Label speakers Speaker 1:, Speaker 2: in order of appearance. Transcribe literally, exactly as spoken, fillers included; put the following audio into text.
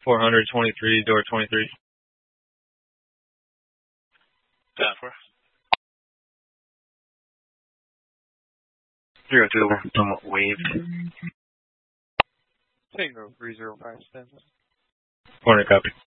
Speaker 1: four hundred twenty-three, door twenty-three.
Speaker 2: ten four.
Speaker 1: Zero two, somewhat waved.
Speaker 2: Tango three zero five, stand.
Speaker 1: Corner copy.